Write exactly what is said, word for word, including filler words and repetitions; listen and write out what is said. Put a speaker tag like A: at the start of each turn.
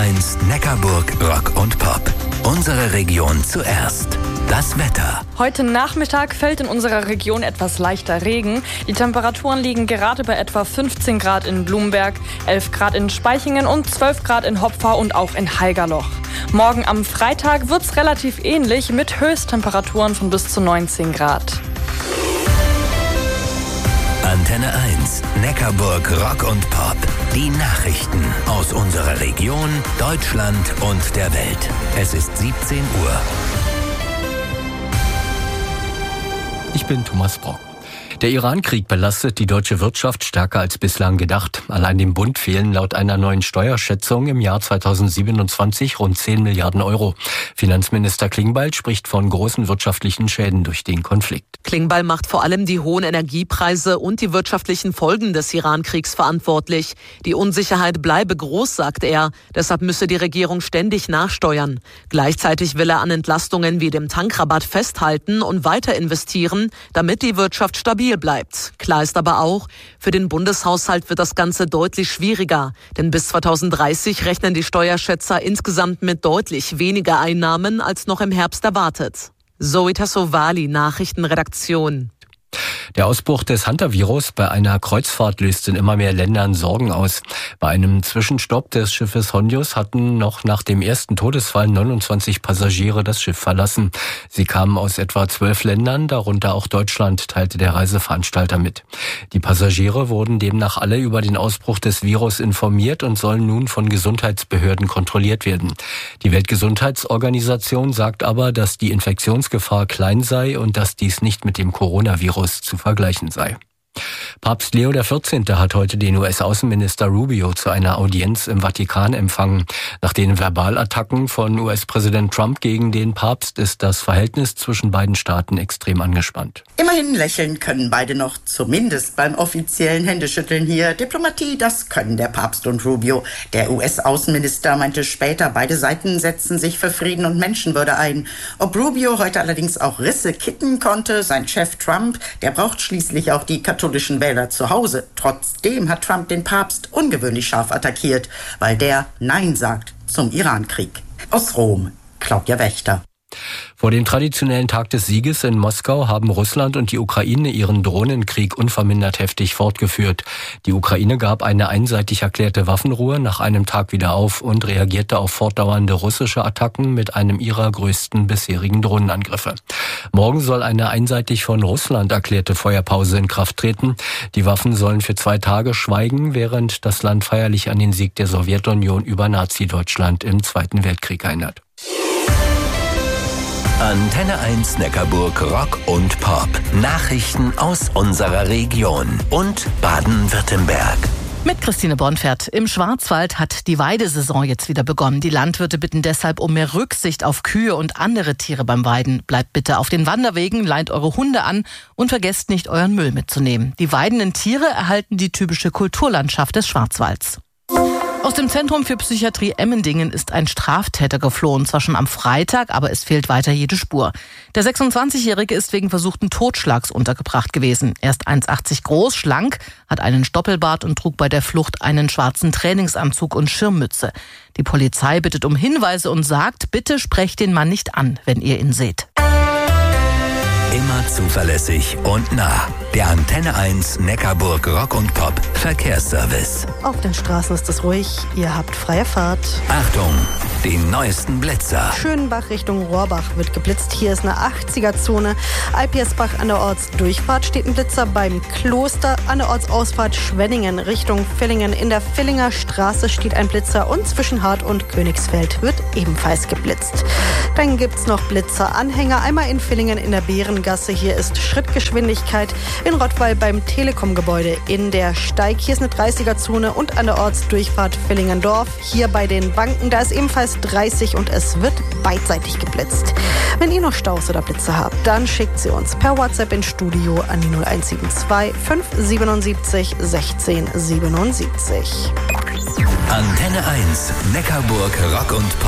A: eins Neckarburg Rock und Pop. Unsere Region zuerst. Das Wetter.
B: Heute Nachmittag fällt in unserer Region etwas leichter Regen. Die Temperaturen liegen gerade bei etwa fünfzehn Grad in Blumberg, elf Grad in Spaichingen und zwölf Grad in Hopfa und auch in Haigerloch. Morgen am Freitag wird es relativ ähnlich mit Höchsttemperaturen von bis zu neunzehn Grad.
A: Antenne eins, Neckarburg Rock und Pop. Die Nachrichten aus unserer Region, Deutschland und der Welt. Es ist siebzehn Uhr.
C: Ich bin Thomas Brock. Der Iran-Krieg belastet die deutsche Wirtschaft stärker als bislang gedacht. Allein dem Bund fehlen laut einer neuen Steuerschätzung im Jahr zweitausendsiebenundzwanzig rund zehn Milliarden Euro. Finanzminister Klingbeil spricht von großen wirtschaftlichen Schäden durch den Konflikt.
D: Klingbeil macht vor allem die hohen Energiepreise und die wirtschaftlichen Folgen des Iran-Kriegs verantwortlich. Die Unsicherheit bleibe groß, sagt er. Deshalb müsse die Regierung ständig nachsteuern. Gleichzeitig will er an Entlastungen wie dem Tankrabatt festhalten und weiter investieren, damit die Wirtschaft stabil bleibt. Klar ist aber auch, für den Bundeshaushalt wird das Ganze deutlich schwieriger. Denn bis zweitausenddreißig rechnen die Steuerschätzer insgesamt mit deutlich weniger Einnahmen als noch im Herbst erwartet. Zoe Tassovali, Nachrichtenredaktion.
C: Der Ausbruch des Hantavirus bei einer Kreuzfahrt löst in immer mehr Ländern Sorgen aus. Bei einem Zwischenstopp des Schiffes Hondius hatten noch nach dem ersten Todesfall neunundzwanzig Passagiere das Schiff verlassen. Sie kamen aus etwa zwölf Ländern, darunter auch Deutschland, teilte der Reiseveranstalter mit. Die Passagiere wurden demnach alle über den Ausbruch des Virus informiert und sollen nun von Gesundheitsbehörden kontrolliert werden. Die Weltgesundheitsorganisation sagt aber, dass die Infektionsgefahr klein sei und dass dies nicht mit dem Coronavirus zu vergleichen sei. Papst Leo der vierzehnte hat heute den U S-Außenminister Rubio zu einer Audienz im Vatikan empfangen. Nach den Verbalattacken von U S-Präsident Trump gegen den Papst ist das Verhältnis zwischen beiden Staaten extrem angespannt.
E: Immerhin lächeln können beide noch, zumindest beim offiziellen Händeschütteln hier. Diplomatie, das können der Papst und Rubio. Der U S-Außenminister meinte später, beide Seiten setzen sich für Frieden und Menschenwürde ein. Ob Rubio heute allerdings auch Risse kitten konnte, sein Chef Trump, der braucht schließlich auch die katholischen Wähler zu Hause. Trotzdem hat Trump den Papst ungewöhnlich scharf attackiert, weil der Nein sagt zum Iran-Krieg. Aus Rom, Claudia Wächter.
C: Vor dem traditionellen Tag des Sieges in Moskau haben Russland und die Ukraine ihren Drohnenkrieg unvermindert heftig fortgeführt. Die Ukraine gab eine einseitig erklärte Waffenruhe nach einem Tag wieder auf und reagierte auf fortdauernde russische Attacken mit einem ihrer größten bisherigen Drohnenangriffe. Morgen soll eine einseitig von Russland erklärte Feuerpause in Kraft treten. Die Waffen sollen für zwei Tage schweigen, während das Land feierlich an den Sieg der Sowjetunion über Nazi-Deutschland im Zweiten Weltkrieg erinnert.
A: Antenne eins Neckarburg Rock und Pop. Nachrichten aus unserer Region und Baden-Württemberg.
F: Mit Christine Bornfert. Im Schwarzwald hat die Weidesaison jetzt wieder begonnen. Die Landwirte bitten deshalb um mehr Rücksicht auf Kühe und andere Tiere beim Weiden. Bleibt bitte auf den Wanderwegen, leint eure Hunde an und vergesst nicht, euren Müll mitzunehmen. Die weidenden Tiere erhalten die typische Kulturlandschaft des Schwarzwalds. Aus dem Zentrum für Psychiatrie Emmendingen ist ein Straftäter geflohen, zwar schon am Freitag, aber es fehlt weiter jede Spur. Der sechsundzwanzigjährige ist wegen versuchten Totschlags untergebracht gewesen. Er ist eins Komma achtzig groß, schlank, hat einen Stoppelbart und trug bei der Flucht einen schwarzen Trainingsanzug und Schirmmütze. Die Polizei bittet um Hinweise und sagt, bitte sprecht den Mann nicht an, wenn ihr ihn seht.
A: Immer zuverlässig und nah. Der Antenne eins Neckarburg Rock und Pop Verkehrsservice.
G: Auf den Straßen ist es ruhig, ihr habt freie Fahrt.
A: Achtung, die neuesten Blitzer.
G: Schönbach Richtung Rohrbach wird geblitzt. Hier ist eine achtziger-Zone. Alpiersbach an der Ortsdurchfahrt steht ein Blitzer beim Kloster. An der Ortsausfahrt Schwenningen Richtung Villingen. In der Villinger Straße steht ein Blitzer und zwischen Hart und Königsfeld wird ebenfalls geblitzt. Dann gibt's noch Blitzeranhänger. Einmal in Villingen in der Bärengasse. Hier ist Schrittgeschwindigkeit. In Rottweil beim Telekom-Gebäude in der Steig. Hier ist eine dreißiger-Zone und an der Ortsdurchfahrt Villingendorf. Hier bei den Banken, da ist ebenfalls dreißig und es wird beidseitig geblitzt. Wenn ihr noch Staus oder Blitze habt, dann schickt sie uns per WhatsApp ins Studio an die null eins sieben zwei fünf siebenundsiebzig sechzehn siebenundsiebzig.
A: Antenne eins Neckarburg Rock und Pop.